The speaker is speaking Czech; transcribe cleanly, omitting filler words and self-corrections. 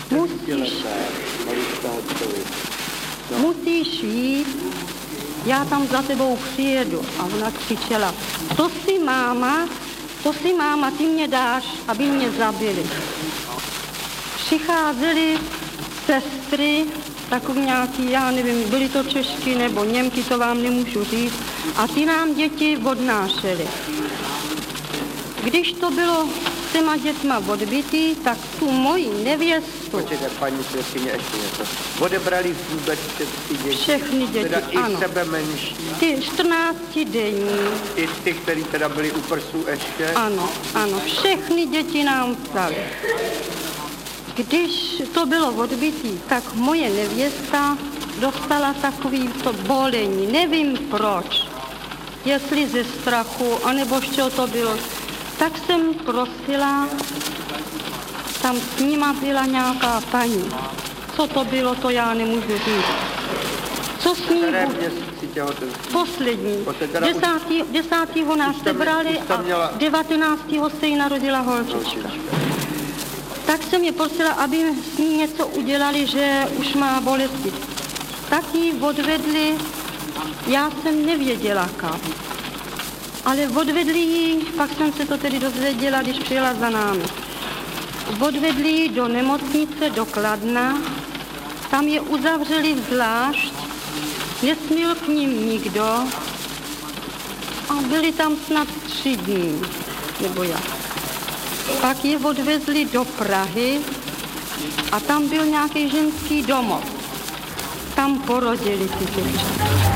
musíš jít, já tam za tebou přijedu. A ona křičela, to si máma, ty mě dáš, aby mě zabili. Přicházely sestry, takový nějaký, já nevím, byly to Češky nebo Němky, to vám nemůžu říct, a ty nám děti odnášely. Když to bylo s těma dětma odbytý, tak tu moji nevěstu... Počkejte, paní svědkyně, ještě něco. Odebrali vůbec ty děti? Všechny děti, teda ano. I sebe menší? Ty 14 denní. I ty, který teda byli u prsů ještě? Ano, všechny děti nám vzali. Když to bylo odbytý, tak moje nevěsta dostala takový to bolení, nevím proč. Jestli ze strachu, anebo z čeho to bylo. Tak jsem prosila, tam s nima byla nějaká paní. Co to bylo, to já nemůžu říct. Co s ní bylo? Poslední. 10. nás sebrali a 19. se jí narodila holčička. Tak jsem je prosila, aby s ní něco udělali, že už má bolesti. Tak ji odvedli, já jsem nevěděla kam. Ale odvedli ji, pak jsem se to tedy dozvěděla, když přijela za námi. Odvedli ji do nemocnice, do Kladna, tam je uzavřeli zvlášť, nesměl k ním nikdo a byli tam snad 3 dny, nebo jak. Pak je odvezli do Prahy a tam byl nějaký ženský domov. Tam porodili ty děti.